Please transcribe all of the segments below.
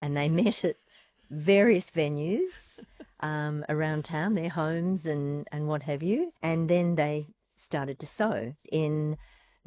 and they met at various venues around town, their homes and what have you, and then they started to sew. In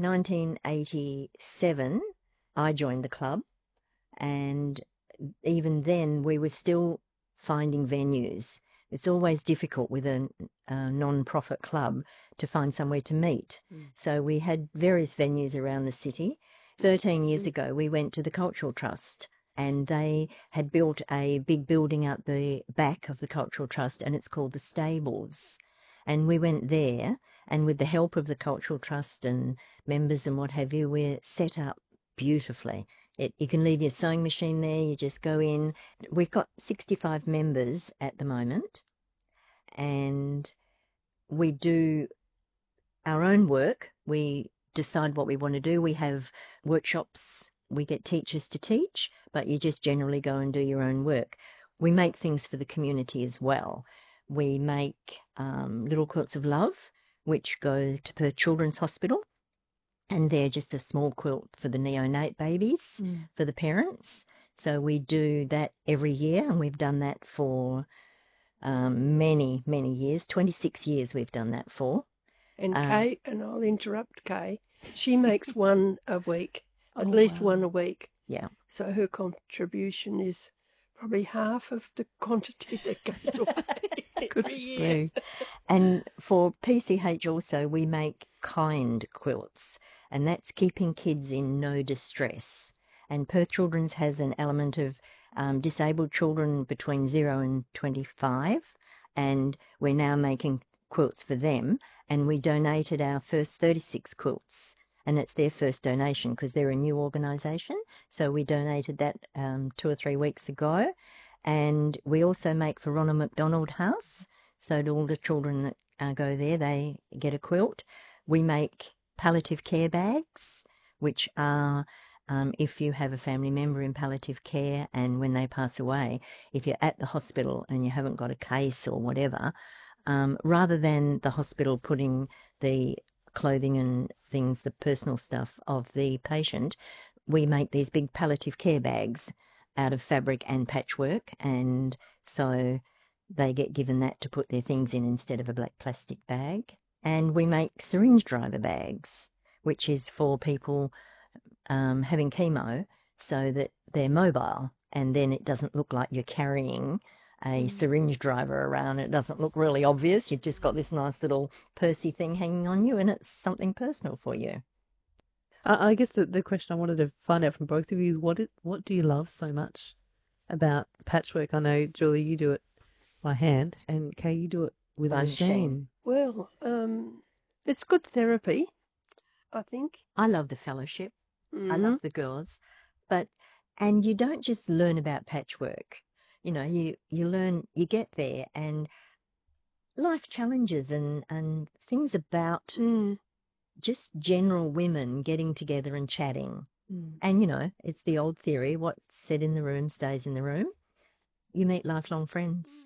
1987, I joined the club, and even then we were still finding venues. It's always difficult with a non-profit club to find somewhere to meet. So we had various venues around the city. 13 years ago, we went to the Cultural Trust, and they had built a big building out the back of the Cultural Trust, and it's called the Stables. And we went there, and with the help of the Cultural Trust and members and what have you, we're set up beautifully. You can leave your sewing machine there, you just go in. We've got 65 members at the moment, and we do our own work. We decide what we want to do. We have workshops, we get teachers to teach, but you just generally go and do your own work. We make things for the community as well. We make little quilts of love, which go to Perth Children's Hospital. And they're just a small quilt for the neonate babies, for the parents. So we do that every year, and we've done that for many, many years. 26 years we've done that for. And Kay, and I'll interrupt Kay, she makes one a week, at least one a week. Yeah. So her contribution is probably half of the quantity that goes away every year. And for PCH also, we make kind quilts, and that's keeping kids in no distress. And Perth Children's has an element of disabled children between 0 and 25, and we're now making quilts for them, and we donated our first 36 quilts, and it's their first donation because they're a new organisation. So we donated that 2 or 3 weeks ago. And we also make for Ronald McDonald House, so to all the children that go there, they get a quilt. We make palliative care bags, which are if you have a family member in palliative care and when they pass away, if you're at the hospital and you haven't got a case or whatever, rather than the hospital putting the clothing and things, the personal stuff of the patient, we make these big palliative care bags out of fabric and patchwork, and so they get given that to put their things in instead of a black plastic bag. And we make syringe driver bags, which is for people having chemo so that they're mobile, and then it doesn't look like you're carrying a syringe driver around. It doesn't look really obvious. You've just got this nice little pursey thing hanging on you, and it's something personal for you. I guess the question I wanted to find out from both of you, what do you love so much about patchwork? I know, Julie, you do it by hand, and Kay, you do it with a machine. Well, it's good therapy, I think. I love the fellowship. I love the girls. And you don't just learn about patchwork. You know, you learn, you get there, and life challenges and things about just general women getting together and chatting. And, you know, it's the old theory, what's said in the room stays in the room. You meet lifelong friends.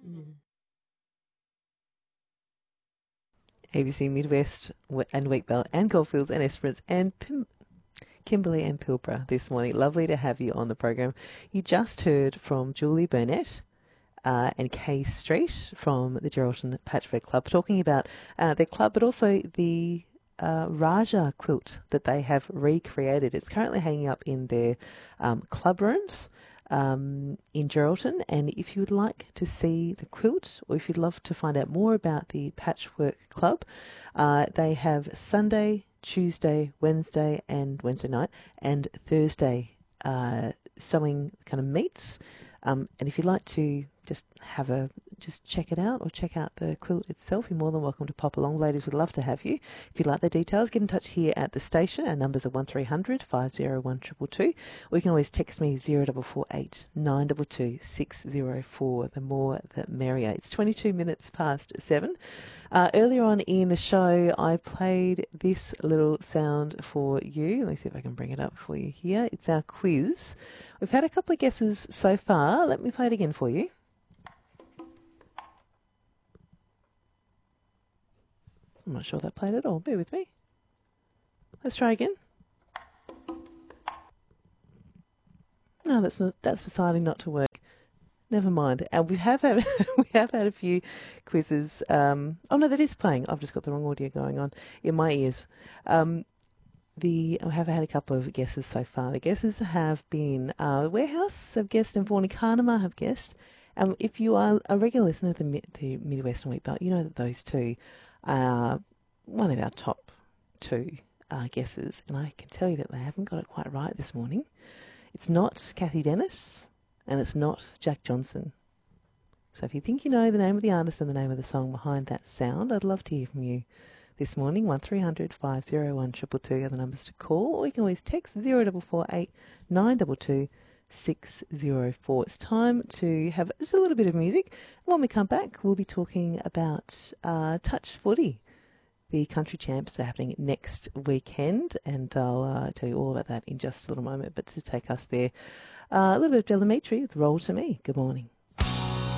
ABC Midwest and Wheatbelt and Goldfields and Esperance and Kimberley and Pilbara this morning. Lovely to have you on the program. You just heard from Julie Burnett and Kay Street from the Geraldton Patchwork Club talking about their club, but also the Raja quilt that they have recreated. It's currently hanging up in their club rooms in Geraldton, and if you would like to see the quilt, or if you'd love to find out more about the Patchwork Club, they have Sunday, Tuesday, Wednesday night, and Thursday sewing kind of meets. And if you'd like to just check it out or check out the quilt itself, you're more than welcome to pop along. Ladies, we'd love to have you. If you'd like the details, get in touch here at the station. Our numbers are 1300 501 222, or you can always text me 0448 922 604. The more the merrier. It's 22 minutes past 7. Earlier on in the show, I played this little sound for you. Let me see if I can bring it up for you here. It's our quiz. We've had a couple of guesses so far. Let me play it again for you. I'm not sure that played at all. Bear with me. Let's try again. No, that's deciding not to work. Never mind. And we have had a few quizzes. Oh no, that is playing. I've just got the wrong audio going on in my ears. I have had a couple of guesses so far. The guesses have been the Warehouse have guessed and Vaughan Carnama have guessed. If you are a regular listener to the Midwestern Wheat Belt, you know that those two are one of our top two guesses. And I can tell you that they haven't got it quite right this morning. It's not Kathy Dennis, and it's not Jack Johnson. So if you think you know the name of the artist and the name of the song behind that sound, I'd love to hear from you this morning. 1300 501 222 are the numbers to call, or you can always text 0448 922 604. It's time to have just a little bit of music. When we come back, we'll be talking about touch footy. The country champs are happening next weekend, and I'll tell you all about that in just a little moment. But to take us there, a little bit of Del Amitri with Roll to Me. Good morning.